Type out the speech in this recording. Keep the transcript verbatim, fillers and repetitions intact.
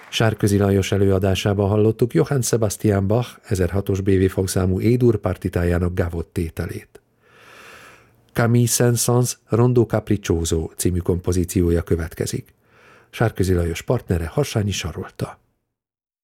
Sárközi Lajos előadásában hallottuk Johann Sebastian Bach ezerhatos bé vé fogszámú E-dur partitájának gávott tételét. Camille Saint-Saëns Rondo Capriccioso című kompozíciója következik. Sárközi Lajos partnere Harsányi Sarolta.